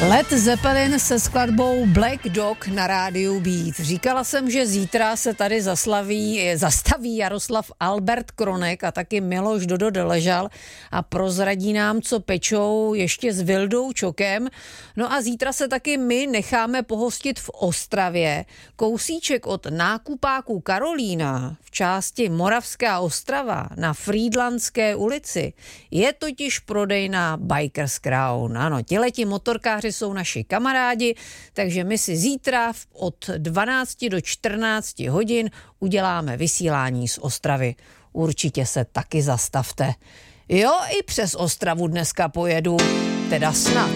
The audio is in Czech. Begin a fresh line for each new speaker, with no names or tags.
Led Zeppelin se skladbou Black Dog na rádiu Beat. Říkala jsem, že zítra se tady zastaví Jaroslav Albert Kronek a taky Miloš Dodo Doležal a prozradí nám, co pečou ještě s Vildou Čokem. No a zítra se taky my necháme pohostit v Ostravě. Kousíček od nákupáků Karolína v části Moravská Ostrava na Frýdlantské ulici je totiž prodejná Bikers Crown. Ano, tihleti motorkáři jsou naši kamarádi, takže my si zítra od 12 do 14 hodin uděláme vysílání z Ostravy. Určitě se taky zastavte. Jo, i přes Ostravu dneska pojedu, teda snad.